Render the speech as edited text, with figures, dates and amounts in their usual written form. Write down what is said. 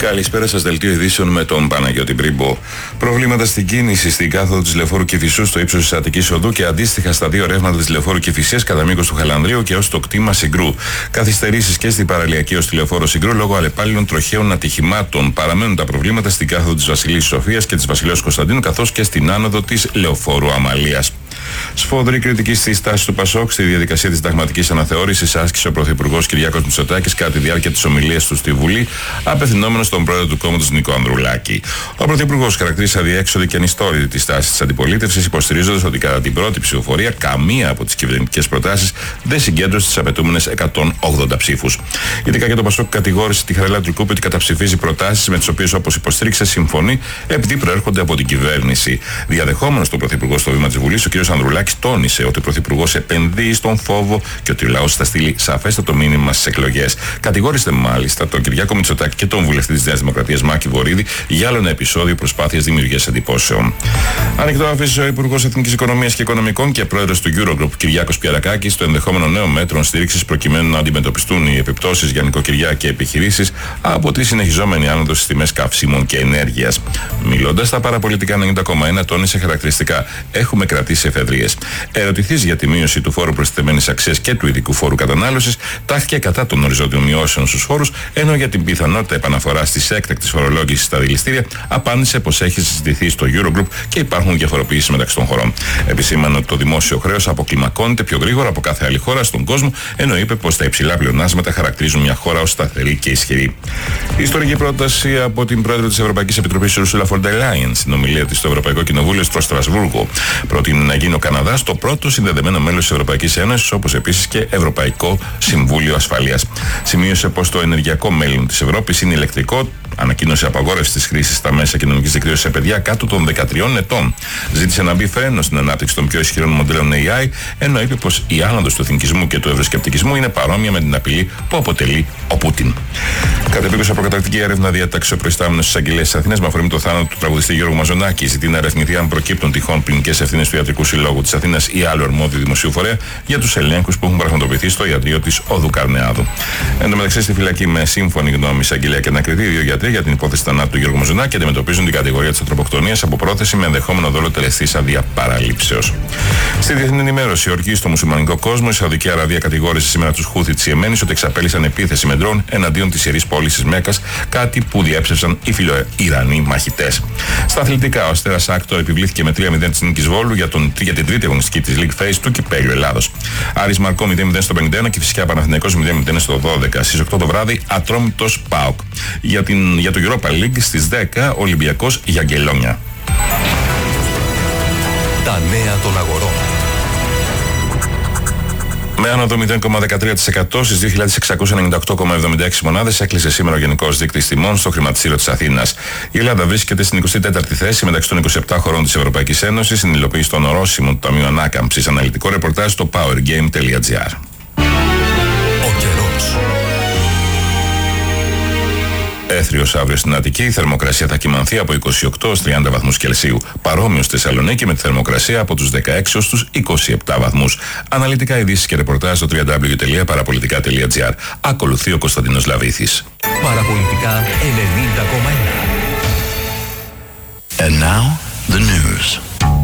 Καλησπέρα σας, δελτίο ειδήσεων με τον Παναγιώτη Μπρίμπο. Προβλήματα στην κίνηση στην κάθοδο της Λεωφόρου Κηφισού στο ύψος της Αττικής Οδού και αντίστοιχα στα δύο ρεύματα της Λεωφόρου Κηφισίας κατά μήκος του Χαλανδρίου και ως το κτήμα Συγκρού. Καθυστερήσεις και στην παραλιακή ως τη Λεωφόρο Συγκρού λόγω αλλεπάλληλων τροχαίων ατυχημάτων. Παραμένουν τα προβλήματα στην κάθοδο της Βασιλής Σοφίας και της Βασιλέως Κωνσταντίνου καθώς και στην άνοδο της Λεωφόρου Αμαλίας. Σφοδρή κριτική στη στάση του Πασόκ στη διαδικασία της συνταγματικής αναθεώρησης άσκησε ο Πρωθυπουργός Κυριάκος Μητσοτάκης κατά τη διάρκεια της ομιλίας του στη Βουλή, απευθυνόμενος στον πρόεδρο του κόμματος Νίκο Ανδρουλάκη. Ο Πρωθυπουργός χαρακτήρισε αδιέξοδη και ανιστόρητη τη στάση της αντιπολίτευσης, υποστηρίζοντας ότι κατά την πρώτη ψηφοφορία καμία από τις κυβερνητικές προτάσεις δεν συγκέντρωσε τις απαιτούμενες 180 ψήφους. Ειδικά και το Πασόκ κατηγόρησε τη Χαραλάμπη Τρικούπη ότι καταψηφίζει προτάσεις με τις οποίες, όπως υποστήριξε, συμφωνεί επειδή προέρχονται από την κυβέρνηση. Διαδεχόμενος τον Πρωθυπουργό στο βήμα της Βουλής, ο κ. Ανδρουλάκης τόνισε ότι ο Πρωθυπουργός επενδύει στον φόβο και ότι ο λαός θα στείλει σαφέστατο μήνυμα στις εκλογές. Κατηγόρησε μάλιστα τον Κυριάκο Μητσοτάκη και τον βουλευτή της Νέας Δημοκρατίας Μάκη Βορίδη για άλλο ένα επεισόδιο προσπάθειας δημιουργίας εντυπώσεων. Ανοιχτό άφησε ο Υπουργός Εθνικής Οικονομίας και Οικονομικών και πρόεδρος του Eurogroup Κυριάκος Πιαρακάκης το ενδεχόμενο νέο μέτρων στήριξης προκειμένου να αντιμετωπιστούν οι επιπτώσεις για νοικοκυριά και επιχειρήσεις από τη συνεχιζόμενη άνοδο στις τιμές καυσίμων και ενέργειας. Μιλώντας στα παραπολιτικά 90,1, τόνισε χαρακτηριστικά: έχουμε κρατήσει εφεδρείες. Ερωτηθείς για τη μείωση του φόρου προστιθέμενης αξίας και του ειδικού φόρου κατανάλωσης, τάχθηκε κατά των οριζόντιων μειώσεων στους φόρους, ενώ για την πιθανότητα επαναφοράς της έκτακτης φορολόγησης στα δηληστήρια απάντησε πως έχει συζητηθεί στο Eurogroup και υπάρχουν διαφοροποιήσεις μεταξύ των χωρών. Επισήμανε ότι το δημόσιο χρέος αποκλιμακώνεται πιο γρήγορα από κάθε άλλη χώρα στον κόσμο, ενώ είπε πως τα υψηλά πλεονάσματα χαρακτηρίζουν μια χώρα ως σταθερή και ισχυρή. Ιστορική πρόταση από την πρόεδρο της Ευρωπαϊκής Επιτροπής Ursula von der Leyen στην ομιλία της στο Ευρωπαϊκό Κοινοβούλιο στο Στρασβούργο. Πρότεινε να γίνει ο Καναδάς το πρώτο συνδεδεμένο μέλος της Ευρωπαϊκής Ένωσης, όπως επίσης και Ευρωπαϊκό Συμβούλιο Ασφαλείας. Σημείωσε πως το ενεργειακό μέλλον της Ευρώπης είναι ηλεκτρικό. Ανακοίνωσε απαγόρευση της χρήσης στα μέσα κοινωνικής δικτύωσης σε παιδιά κάτω των 13 ετών. Ζήτησε να μπει φρένο στην ανάπτυξη των πιο ισχυρών μοντέλων AI, ενώ είπε πως η άνοδος του εθνικισμού και του ευρωσκεπτικισμού είναι παρόμοια με την απειλή που αποτελεί ο Πούτιν. Κατ' επίκουσα προκαταρκτική έρευνα διέταξε ο προϊστάμενος της Αγγελίας της Αθήνας με αφορμή το θάνατο του τραγουδιστή Γιώργου Μαζονάκη. Ζητεί να ερευνηθεί αν προκύπτουν τυχόν ποινικές ευθύνες του Ιατρικού Συλλόγου της Αθήνας ή άλλου αρμόδιου δημοσίου φορέα για τους ελέγχους που έχουν πραγματοποιηθεί στο ιατρείο της Οδού Καρνεάδου. Εν τω μεταξύ, στη φυλακή με σύμφωνη γνώμη εισαγγελέα και ανακριτή, δύο γιατροί για την υπόθεση θανάτου του Γιώργου Μαζονάκη αντιμετωπίζουν την κατηγορία της ανθρωποκτονίας από πρόθεση με ενδεχόμενο δόλο τελεστής αδεία παραλήψεως. Στη διεθνή ενημέρωση, ορκή στο μουσουλμανικό κόσμο, η Σαουδική Αραβία κατηγόρησε σήμερα τους Χούθι της Ιεμένης ότι εξαπέλυσαν επίθεση με ντρόν εναντίον της ιερής πόλης της Μέκκας, κάτι που διέψευσαν οι φιλοϊρανοί μαχητές. Στα αθλητικά, ο Αστέρας Άκτορ επιβλήθηκε με 3-0 της Νίκης Βόλου για την τρίτη αγωνιστική της League Phase του Κυπέλλου Ελλάδος. Άρης Μαρκό 0-0 στο 51 και φυσικά Παναθηναϊκός 0-0 στο 12. Στις 8 το βράδυ, Ατρόμητος ΠΑΟΚ. Για το Europa League στις 10, Ολυμπιακός Γιαγκελόνια. Τα νέα των αγορών. Με άνοδο 0,13% στις 2.698,76 μονάδες έκλεισε σήμερα ο Γενικός Δείκτης Τιμών στο χρηματιστήριο της Αθήνας. Η Ελλάδα βρίσκεται στην 24η θέση μεταξύ των 27 χωρών της Ευρωπαϊκής Ένωσης στην υλοποίηση των ορόσημων του Ταμείου Ανάκαμψης. Αναλυτικό ρεπορτάζ στο powergame.gr. Ο καιρός. Έθριος αύριο στην Αττική, η θερμοκρασία θα κυμανθεί από 28 ως 30 βαθμούς Κελσίου. Παρόμοιο στη Θεσσαλονίκη με τη θερμοκρασία από τους 16 ως τους 27 βαθμούς. Αναλυτικά ειδήσεις και ρεπορτάζ στο www.parapolitica.gr. Ακολουθεί ο Κωνσταντίνος Λαβήθης. Παραπολιτικά 90,1. And now, the news.